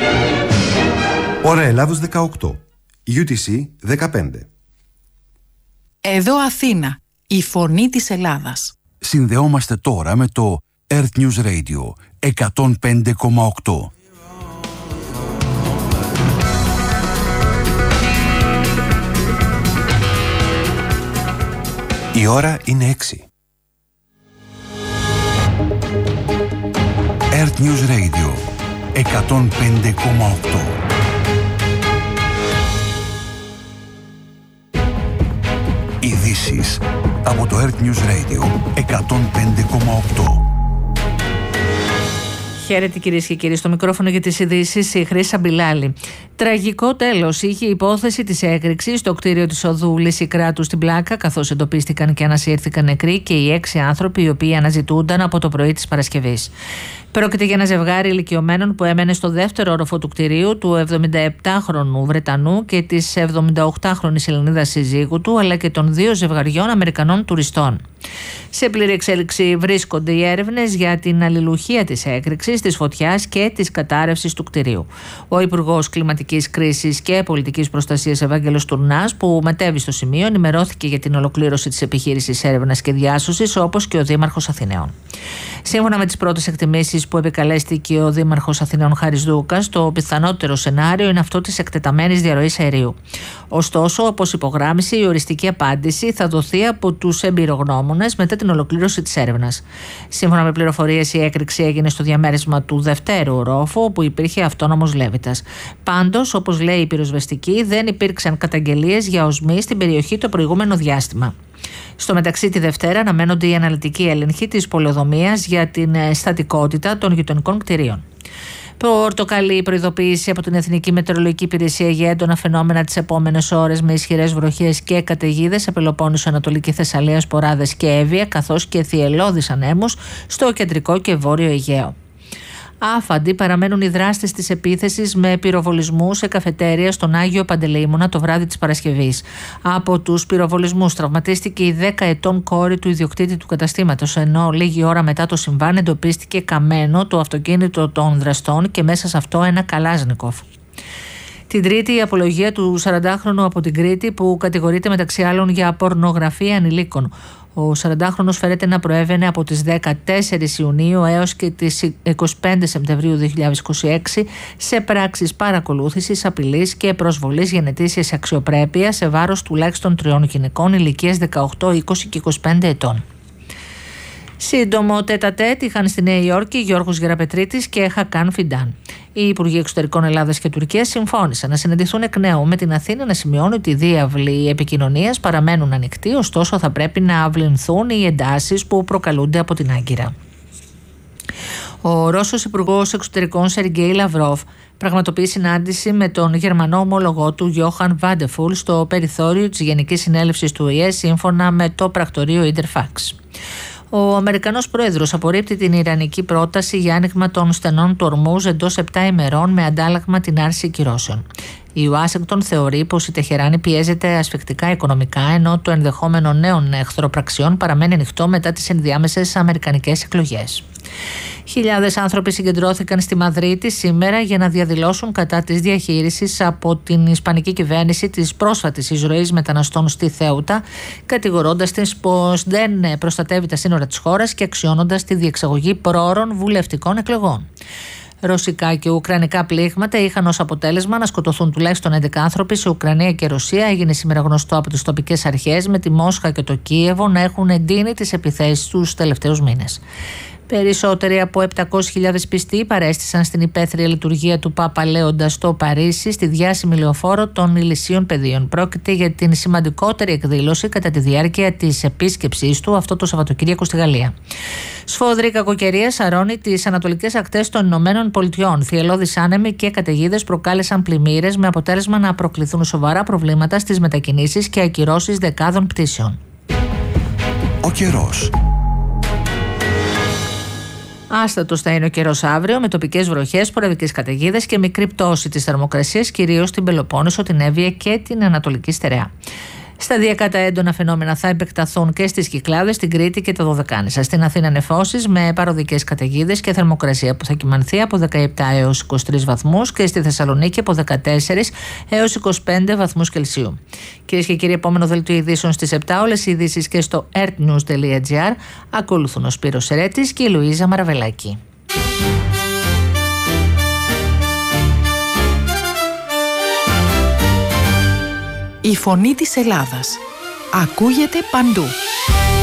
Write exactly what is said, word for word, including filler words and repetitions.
Ώρα Ελλάδος δεκαοκτώ, γιου τι σι δεκαπέντε. Εδώ Αθήνα, η φωνή της Ελλάδας. Συνδεόμαστε τώρα με το Earth News Radio εκατόν πέντε κόμμα οκτώ. Η ώρα είναι έξι. Earth News Radio εκατόν πέντε κόμμα οκτώ. Ειδήσεις από το Earth News Radio εκατόν πέντε κόμμα οκτώ. Χαίρετε κυρίες και κύριοι, στο μικρόφωνο για τις ειδήσεις η Χρύσα Μπιλάλη. Τραγικό τέλος είχε η υπόθεση της έκρηξης στο κτίριο της οδού Λυσικράτου στην Πλάκα, καθώς εντοπίστηκαν και ανασύρθηκαν νεκροί και οι έξι άνθρωποι οι οποίοι αναζητούνταν από το πρωί της Παρασκευής. Πρόκειται για ένα ζευγάρι ηλικιωμένων που έμενε στο δεύτερο όροφο του κτηρίου, του εβδομηνταεπτάχρονου Βρετανού και της εβδομηνταοκτάχρονης Ελληνίδας συζύγου του, αλλά και των δύο ζευγαριών Αμερικανών τουριστών. Σε πλήρη εξέλιξη βρίσκονται οι έρευνες για την αλληλουχία της έκρηξης, της φωτιάς και της κατάρρευσης του κτηρίου. Ο Υπουργός Κλιματικής Κρίσης και Πολιτικής Προστασίας Ευάγγελος Τουρνάς, που μετέβη στο σημείο, ενημερώθηκε για την ολοκλήρωση της επιχείρησης έρευνας και διάσωσης, όπως και ο Δήμαρχος Αθηναίων. Σύμφωνα με τις πρώτες εκτιμήσεις που επικαλέστηκε ο Δήμαρχος Αθηναίων Χάρης Δούκας, το πιθανότερο σενάριο είναι αυτό της εκτεταμένης διαρροής αερίου. Ωστόσο, όπως υπογράμμισε, η οριστική απάντηση θα δοθεί από τους εμπειρογνώμονες μετά την ολοκλήρωση της έρευνας. Σύμφωνα με πληροφορίες, η έκρηξη έγινε στο διαμέρισμα του δευτέρου ορόφου, όπου υπήρχε αυτόνομος λέβητας. Πάντως, όπως λέει η πυροσβεστική, δεν υπήρξαν καταγγελίες για οσμή στην περιοχή το προηγούμενο διάστημα. Στο μεταξύ, τη Δευτέρα αναμένονται οι αναλυτικοί έλεγχοι της πολεοδομίας για την στατικότητα των γειτονικών κτηρίων. Πορτοκαλί προειδοποίηση από την Εθνική Μετεωρολογική Υπηρεσία για έντονα φαινόμενα τις επόμενες ώρες με ισχυρές βροχές και καταιγίδες σε Πελοπόννησο, Ανατολική Θεσσαλία, Σποράδες και Εύβοια, καθώς και θυελλώδεις ανέμους στο κεντρικό και βόρειο Αιγαίο. Άφαντοι παραμένουν οι δράστες της επίθεσης με πυροβολισμού σε καφετέρια στον Άγιο Παντελεήμονα το βράδυ της Παρασκευής. Από τους πυροβολισμούς τραυματίστηκε η δέκα ετών κόρη του ιδιοκτήτη του καταστήματος, ενώ λίγη ώρα μετά το συμβάν εντοπίστηκε καμένο το αυτοκίνητο των δραστών και μέσα σε αυτό ένα Καλάζνικοφ. Την Τρίτη, η απολογία του σαραντάχρονου από την Κρήτη, που κατηγορείται μεταξύ άλλων για πορνογραφία ανηλίκων. Ο σαραντάχρονος φέρεται να προέβαινε από τις δεκατέσσερις Ιουνίου έως και τις είκοσι πέντε Σεπτεμβρίου δύο χιλιάδες είκοσι έξι σε πράξεις παρακολούθησης, απειλής και προσβολής γενετήσιας αξιοπρέπειας σε βάρος τουλάχιστον τριών γυναικών ηλικίας δεκαοκτώ, είκοσι και είκοσι πέντε ετών. Σύντομο τέτα-τέτ είχαν στη Νέα Υόρκη Γιώργος Γεραπετρίτης και Χακάν Φιντάν. Οι Υπουργοί Εξωτερικών Ελλάδας και Τουρκίας συμφώνησαν να συναντηθούν εκ νέου, με την Αθήνα να σημειώνει ότι οι διάβλοι επικοινωνίας παραμένουν ανοιχτοί, ωστόσο θα πρέπει να αυλυνθούν οι εντάσεις που προκαλούνται από την Άγκυρα. Ο Ρώσος Υπουργός Εξωτερικών Σεργέη Λαυρόφ πραγματοποιεί συνάντηση με τον Γερμανό ομόλογό του Γιόχαν Βάντεφουλ στο περιθώριο της Γενικής Συνέλευσης του Ο Η Ε, σύμφωνα με το πρακτορείο Ιντερφαξ. Ο Αμερικανός Πρόεδρος απορρίπτει την Ιρανική πρόταση για άνοιγμα των στενών του Ορμούζ εντός επτά ημερών με αντάλλαγμα την άρση κυρώσεων. Η Ουάσιγκτον θεωρεί πως η Τεχεράνη πιέζεται ασφικτικά οικονομικά, ενώ το ενδεχόμενο νέων εχθροπραξιών παραμένει ανοιχτό μετά τις ενδιάμεσες αμερικανικές εκλογές. Χιλιάδες άνθρωποι συγκεντρώθηκαν στη Μαδρίτη σήμερα για να διαδηλώσουν κατά της διαχείρισης από την Ισπανική κυβέρνηση της πρόσφατης εισρωής μεταναστών στη Θέουτα, κατηγορώντας την πως δεν προστατεύει τα σύνορα της χώρας και αξιώνοντας τη διεξαγωγή προώρων βουλευτικών εκλογών. Ρωσικά και ουκρανικά πλήγματα είχαν ως αποτέλεσμα να σκοτωθούν τουλάχιστον έντεκα άνθρωποι σε Ουκρανία και Ρωσία. Έγινε σήμερα γνωστό από τις τοπικές αρχές, με τη Μόσχα και το Κίεβο να έχουν εντείνει τις επιθέσεις τους τελευταίους μήνες. Περισσότεροι από επτακόσιες χιλιάδες πιστοί παρέστησαν στην υπαίθρια λειτουργία του Πάπα Λέοντα στο Παρίσι, στη διάσημη λεωφόρο των Ηλυσίων Πεδίων. Πρόκειται για την σημαντικότερη εκδήλωση κατά τη διάρκεια της επίσκεψής του αυτό το Σαββατοκύριακο στη Γαλλία. Σφόδρη κακοκαιρία σαρώνει τις ανατολικές ακτές των Ηνωμένων Πολιτειών. Θυελλώδεις άνεμοι και καταιγίδες προκάλεσαν πλημμύρες, με αποτέλεσμα να προκληθούν σοβαρά προβλήματα στις μετακινήσεις και ακυρώσεις δεκάδων πτήσεων. Ο καιρός. Άστατος θα είναι ο καιρός αύριο, με τοπικές βροχές, σποραδικές καταιγίδες και μικρή πτώση της θερμοκρασίας, κυρίως στην Πελοπόννησο, την Εύβοια και την Ανατολική Στερεά. Σταδιακά τα έντονα φαινόμενα θα επεκταθούν και στις Κυκλάδες, στην Κρήτη και τα Δωδεκάνησα. Στην Αθήνα νεφώσεις με παροδικές καταιγίδες και θερμοκρασία που θα κυμανθεί από δεκαεπτά έως είκοσι τρεις βαθμούς και στη Θεσσαλονίκη από δεκατέσσερις έως είκοσι πέντε βαθμούς Κελσίου. Κυρίες και κύριοι, επόμενο δελτίο ειδήσεων στις επτά. Όλες οι ειδήσεις και στο ερτνιους τελεία τζι άρ. Ακολουθούν ο Σπύρος Σερέτης και η Λουίζα Μαραβελάκη. Η φωνή της Ελλάδας ακούγεται παντού.